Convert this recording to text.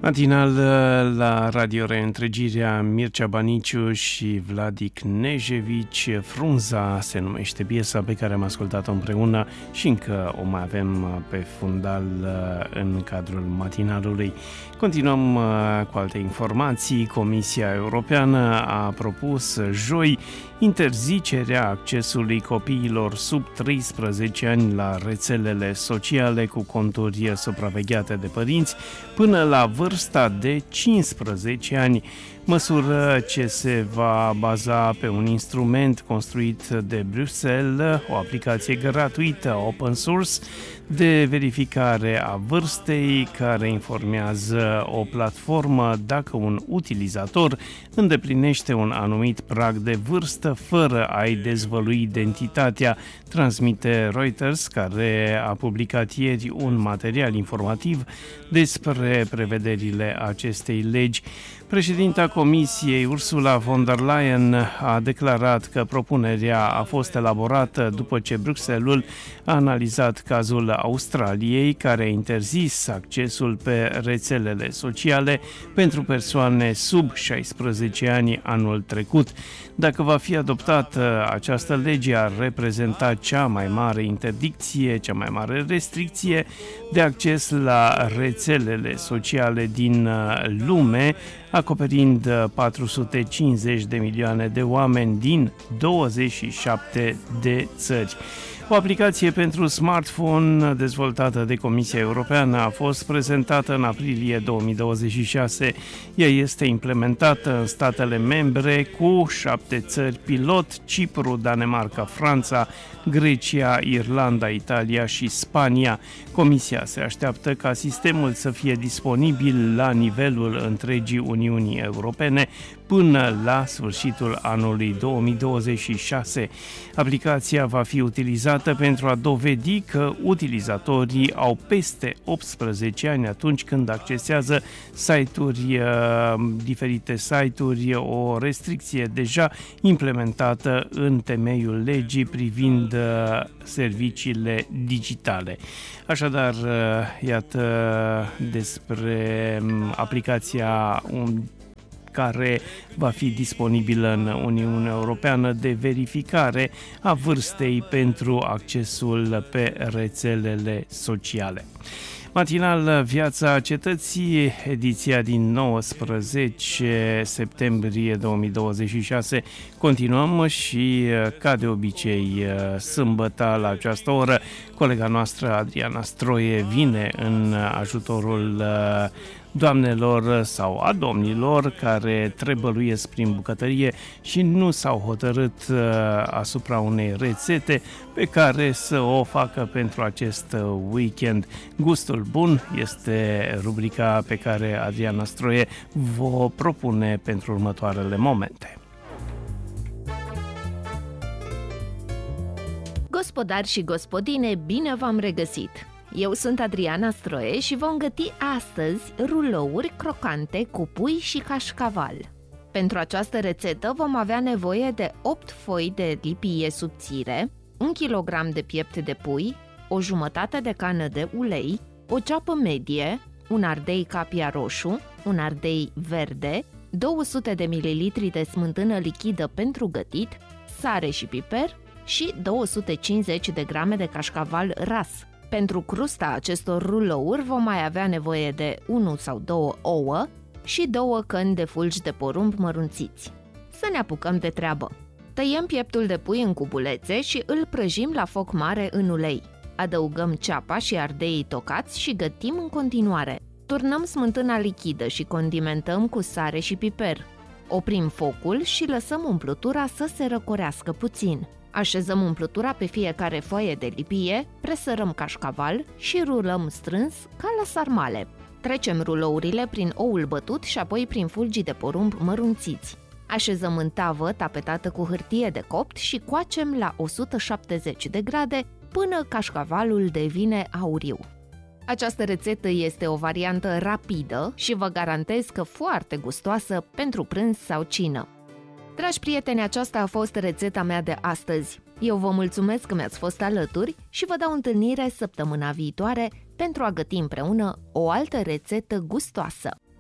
Matinal la Radio Reîntregirea, Mircea Baniciu și Vladic Nejevici. Frunza se numește piesa pe care am ascultat-o împreună și încă o mai avem pe fundal în cadrul matinalului. Continuăm cu alte informații. Comisia Europeană a propus joi interzicerea accesului copiilor sub 13 ani la rețelele sociale cu conturi supravegheate de părinți până la vârsta de 15 ani, măsură ce se va baza pe un instrument construit de Bruxelles, o aplicație gratuită open source de verificare a vârstei care informează o platformă dacă un utilizator îndeplinește un anumit prag de vârstă fără a-i dezvălui identitatea, transmite Reuters, care a publicat ieri un material informativ despre prevederile acestei legi. Președinta Comisiei, Ursula von der Leyen, a declarat că propunerea a fost elaborată după ce Bruxelles a analizat cazul Australiei, care a interzis accesul pe rețelele sociale pentru persoane sub 16 ani anul trecut. Dacă va fi adoptată, această lege ar reprezenta cea mai mare interdicție, cea mai mare restricție de acces la rețelele sociale din lume, acoperind 450 de milioane de oameni din 27 de țări. O aplicație pentru smartphone dezvoltată de Comisia Europeană a fost prezentată în aprilie 2026. Ea este implementată în statele membre cu 7 țări pilot: Cipru, Danemarca, Franța, Grecia, Irlanda, Italia și Spania. Comisia se așteaptă ca sistemul să fie disponibil la nivelul întregii Uniunii Europene până la sfârșitul anului 2026. Aplicația va fi utilizată pentru a dovedi că utilizatorii au peste 18 ani atunci când accesează diferite site-uri, o restricție deja implementată în temeiul legii privind serviciile digitale. Așadar, iată despre aplicația care va fi disponibilă în Uniunea Europeană de verificare a vârstei pentru accesul pe rețelele sociale. Matinal Viața Cetății, ediția din 19 septembrie 2026. Continuăm și, ca de obicei, sâmbătă la această oră, colega noastră Adriana Stroie vine în ajutorul doamnelor sau a domnilor care trebăluiesc prin bucătărie și nu s-au hotărât asupra unei rețete pe care să o facă pentru acest weekend. Gustul bun este rubrica pe care Adriana Stroie vă propune pentru următoarele momente. Gospodari și gospodine, bine v-am regăsit! Eu sunt Adriana Stroie și vom găti astăzi rulouri crocante cu pui și cașcaval. Pentru această rețetă vom avea nevoie de 8 foi de lipie subțire, 1 kg de piept de pui, o jumătate de cană de ulei, o ceapă medie, un ardei capia roșu, un ardei verde, 200 de ml de smântână lichidă pentru gătit, sare și piper și 250 de grame de cașcaval ras. Pentru crusta acestor rulouri vom mai avea nevoie de 1 sau 2 ouă și 2 căni de fulgi de porumb mărunțiți. Să ne apucăm de treabă. Tăiem pieptul de pui în cubulețe și îl prăjim la foc mare în ulei. Adăugăm ceapa și ardeii tocați și gătim în continuare. Turnăm smântâna lichidă și condimentăm cu sare și piper. Oprim focul și lăsăm umplutura să se răcorească puțin. Așezăm umplutura pe fiecare foaie de lipie, presărăm cașcaval și rulăm strâns ca la sarmale. Trecem rulourile prin oul bătut și apoi prin fulgii de porumb mărunțiți. Așezăm în tavă tapetată cu hârtie de copt și coacem la 170 de grade până cașcavalul devine auriu. Această rețetă este o variantă rapidă și vă garantez că foarte gustoasă pentru prânz sau cină. Dragi prieteni, aceasta a fost rețeta mea de astăzi. Eu vă mulțumesc că mi-ați fost alături și vă dau întâlnire săptămâna viitoare pentru a găti împreună o altă rețetă gustoasă.